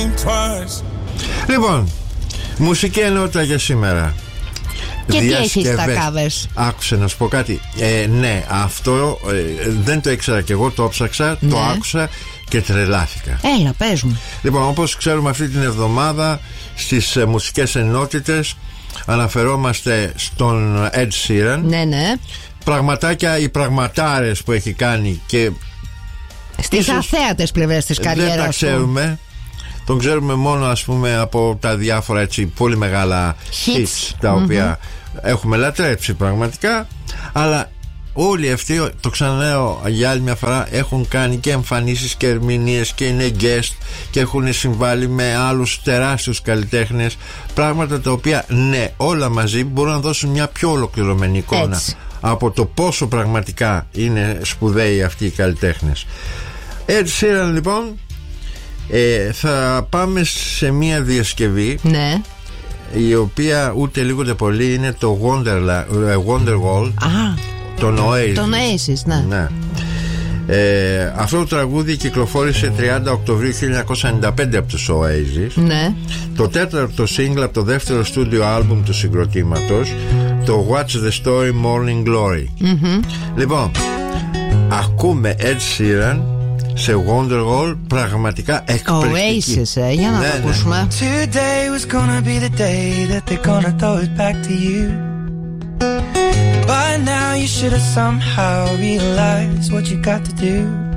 Λοιπόν, μουσική ενότητα για σήμερα. Και τι έχεις στα κάβες? Άκουσε να σου πω κάτι. Ναι, αυτό δεν το ήξερα κι εγώ, το ψάξα, ναι. Το άκουσα και τρελάθηκα. Έλα, πες μου. Λοιπόν, όπως ξέρουμε, αυτή την εβδομάδα στις μουσικές ενότητες αναφερόμαστε στον Ed Sheeran. Ναι, ναι. Πραγματάκια, οι πραγματάρες που έχει κάνει και στις αθέατες πλευρές της καριέρας. Δεν τα ξέρουμε. Τον ξέρουμε μόνο, ας πούμε, από τα διάφορα έτσι πολύ μεγάλα hits τα οποία έχουμε λατρέψει πραγματικά. Αλλά όλοι αυτοί, το ξαναλέω για άλλη μια φορά, έχουν κάνει και εμφανίσεις και ερμηνείες και είναι guest και έχουν συμβάλει με άλλους τεράστιους καλλιτέχνες, πράγματα τα οποία, ναι, όλα μαζί μπορούν να δώσουν μια πιο ολοκληρωμένη εικόνα έτσι από το πόσο πραγματικά είναι σπουδαίοι αυτοί οι καλλιτέχνες. Έτσι λοιπόν θα πάμε σε μια διασκευή, ναι, η οποία ούτε λίγο ούτε πολύ είναι το Wonderwall, τον Oasis, ναι, ναι. Αυτό το τραγούδι κυκλοφόρησε 30 Οκτωβρίου 1995 από τους Oasis, ναι. Το τέταρτο single από το δεύτερο στούντιο άλμπουμ του συγκροτήματος, το What's the Story Morning Glory. Λοιπόν, ακούμε Ed Sheeran σε Wonderwall, πραγματικά εκπληκτική. Oasis, για να το ακούσουμε. Today was gonna be the day that they're gonna throw it back to you. By now you should have somehow realized what you got to do.